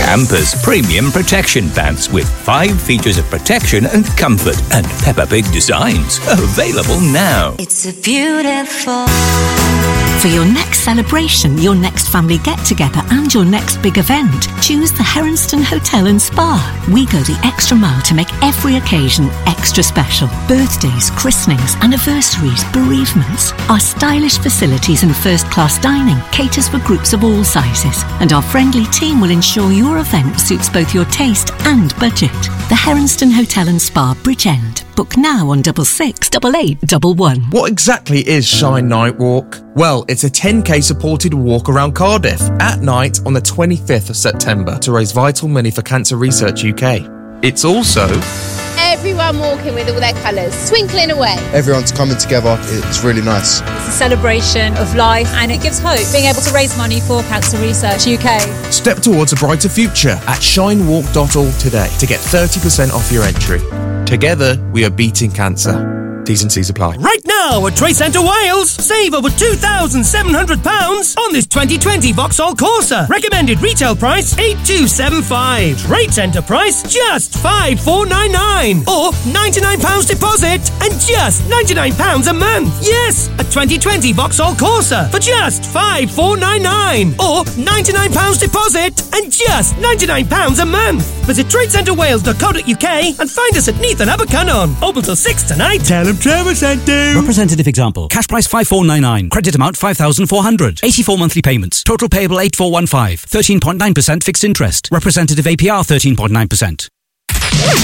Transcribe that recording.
Campers Premium Protection Pants with 5 features of protection and comfort and Peppa Pig designs. Available now. It's a beautiful... For your next celebration, your next family get-together and your next big event, choose the Heronston Hotel and Spa. We go the extra mile to make every occasion extra special. Birthdays, christenings, anniversaries, bereavements. Our stylish facilities and first-class dining caters for groups of all sizes. And our friendly team will ensure your event suits both your taste and budget. The Heronston Hotel and Spa, Bridgend. Book now on 66 8811. What exactly is Shine Night Walk? Well, it's a 10k supported walk around Cardiff at night on the 25th of September to raise vital money for Cancer Research UK. It's also... everyone walking with all their colours, twinkling away. Everyone's coming together, it's really nice. It's a celebration of life and it gives hope, being able to raise money for Cancer Research UK. Step towards a brighter future at shinewalk.org today to get 30% off your entry. Together, we are beating cancer. T's and C's apply. Right now at Trade Centre Wales, save over £2,700 on this 2020 Vauxhall Corsa. Recommended retail price £8,275. Trade Centre price just £5,499. Or £99 deposit and just £99 a month. Yes, a 2020 Vauxhall Corsa for just £5,499. Or £99 deposit and just £99 a month. Visit tradecentrewales.co.uk and find us at Neath and Abercunnon. Open till 6 tonight. Tell them Trevor sent you. Representative example. Cash price 5,499. Credit amount 5,400. 84 monthly payments. Total payable 8,415. 13.9% fixed interest. Representative APR 13.9%.